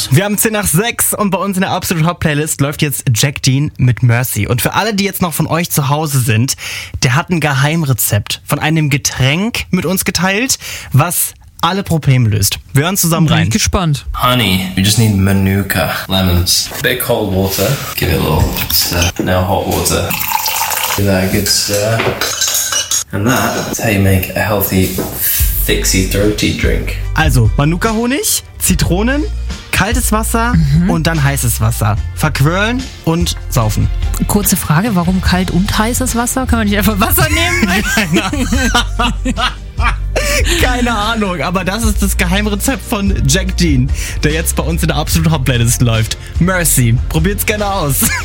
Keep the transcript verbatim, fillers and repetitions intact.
Hot. Wir haben zehn nach sechs und bei uns in der Absolut Hot Playlist läuft jetzt Jack Dean mit Mercy. Und für alle, die jetzt noch von euch zu Hause sind, der hat ein Geheimrezept von einem Getränk mit uns geteilt, was alle Probleme löst. Wir hören zusammen rein. Bin ich gespannt. Honey, we just need manuka, lemons, a bit of cold water, give it a little stir. Now hot water. Give that a good stir. And that's how you make a healthy, fixy, throaty drink. Also, Manuka-Honig, Zitronen, kaltes Wasser mhm. und dann heißes Wasser. Verquirlen und saufen. Kurze Frage, warum kalt und heißes Wasser? Kann man nicht einfach Wasser nehmen? Keine Ahnung, aber das ist das Geheimrezept von Jack Dean, der jetzt bei uns in der Absolut Hot Playlist läuft. Mercy, probiert's gerne aus.